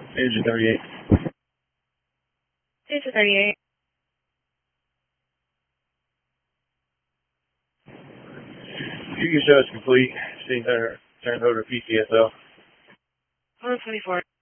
Engine 38. Engine 38. You can show us complete. Seeing turned over to PCSL. 124.